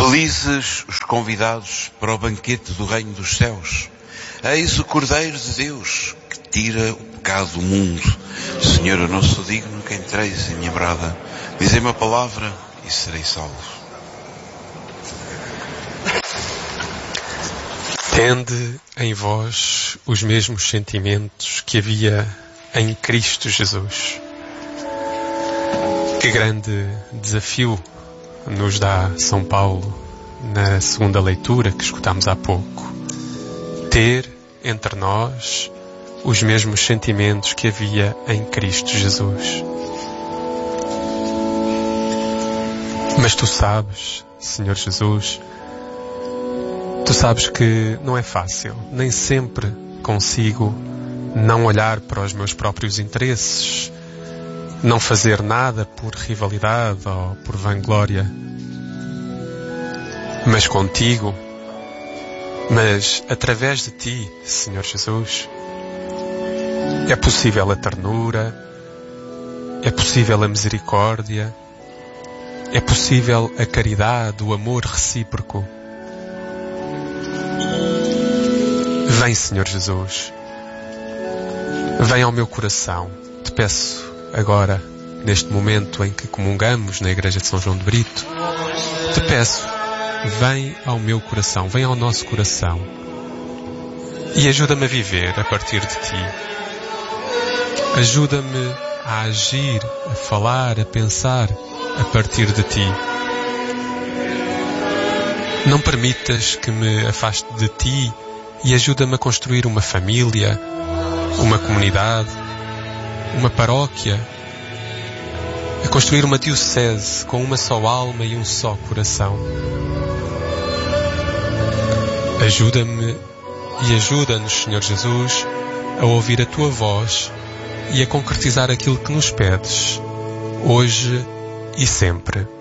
Felizes os convidados para o banquete do reino dos céus. Eis o Cordeiro de Deus que tira o pecado do mundo. Senhor, eu não sou digno que entreis em minha morada. Dizei-me a palavra e serei salvo. Tende em vós os mesmos sentimentos que havia em Cristo Jesus. Que grande desafio nos dá São Paulo na segunda leitura que escutámos há pouco. Ter entre nós os mesmos sentimentos que havia em Cristo Jesus. Mas tu sabes, Senhor Jesus, tu sabes que não é fácil, nem sempre consigo não olhar para os meus próprios interesses, não fazer nada por rivalidade ou por vanglória. Mas contigo, mas através de ti, Senhor Jesus, é possível a ternura, é possível a misericórdia, é possível a caridade, o amor recíproco. Vem, Senhor Jesus, vem ao meu coração. Te peço agora, neste momento em que comungamos na Igreja de São João de Brito, te peço, vem ao meu coração, vem ao nosso coração e ajuda-me a viver a partir de ti. Ajuda-me a agir, a falar, a pensar a partir de ti. Não permitas que me afaste de ti e ajuda-me a construir uma família, uma comunidade, uma paróquia, a construir uma diocese com uma só alma e um só coração. Ajuda-me e ajuda-nos, Senhor Jesus, a ouvir a Tua voz e a concretizar aquilo que nos pedes, hoje e sempre.